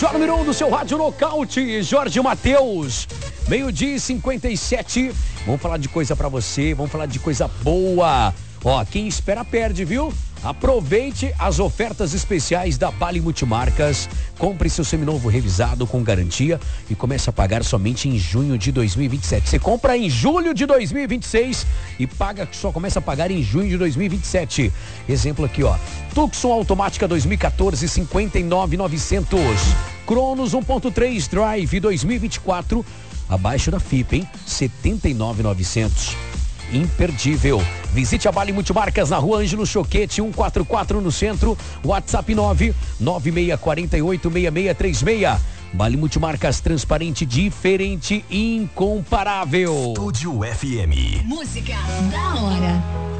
Jornal número 1 do seu rádio nocaute, Jorge Mateus. 12h57. Vamos falar de coisa pra você, vamos falar de coisa boa. Ó, quem espera perde, viu? Aproveite as ofertas especiais da Bali Multimarcas. Compre seu seminovo revisado com garantia e comece a pagar somente em junho de 2027. Você compra em julho de 2026 e só começa a pagar em junho de 2027. Exemplo aqui, ó. Tucson Automática 2014, 59.900. Cronos 1.3 Drive 2024, abaixo da FIP, hein? 79.900. Imperdível. Visite a Bali Multimarcas na rua Ângelo Choquete 144 no centro. WhatsApp 996486636. Bali Multimarcas, transparente, diferente, incomparável. Estúdio FM. Música da hora.